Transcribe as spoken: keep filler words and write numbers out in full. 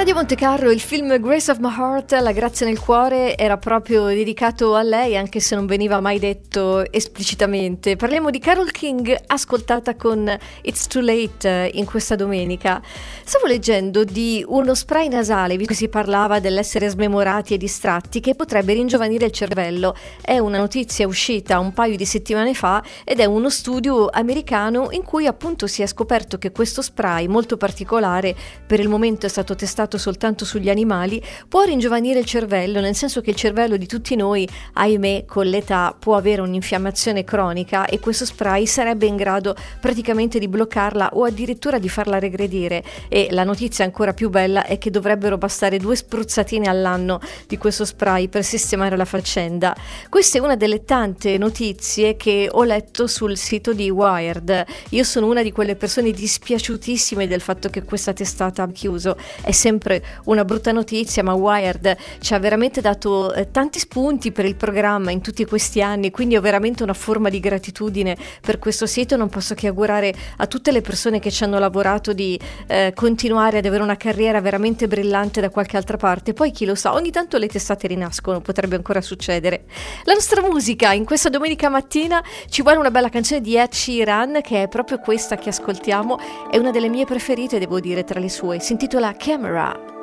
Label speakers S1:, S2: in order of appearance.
S1: Radio Monte Carlo, il film Grace of My Heart, La grazia nel cuore, era proprio dedicato a lei, anche se non veniva mai detto esplicitamente. Parliamo di Carole King, ascoltata con It's Too Late in questa domenica. Stavo leggendo di uno spray nasale, visto che si parlava dell'essere smemorati e distratti, che potrebbe ringiovanire il cervello. È una notizia uscita un paio di settimane fa ed è uno studio americano in cui appunto si è scoperto che questo spray molto particolare, per il momento è stato testato soltanto sugli animali, può ringiovanire il cervello, nel senso che il cervello di tutti noi, ahimè, con l'età può avere un'infiammazione cronica e questo spray sarebbe in grado praticamente di bloccarla o addirittura di farla regredire. E la notizia ancora più bella è che dovrebbero bastare due spruzzatine all'anno di questo spray per sistemare la faccenda. Questa è una delle tante notizie che ho letto sul sito di Wired. Io sono una di quelle persone dispiaciutissime del fatto che questa testata ha chiuso. È sempre una brutta notizia, ma Wired ci ha veramente dato eh, tanti spunti per il programma in tutti questi anni, quindi ho veramente una forma di gratitudine per questo sito. Non posso che augurare a tutte le persone che ci hanno lavorato di eh, continuare ad avere una carriera veramente brillante da qualche altra parte. Poi chi lo sa, ogni tanto le testate rinascono, potrebbe ancora succedere. La nostra musica in questa domenica mattina ci vuole una bella canzone di Ed Sheeran, che è proprio questa che ascoltiamo, è una delle mie preferite, devo dire, tra le sue. Si intitola Camera.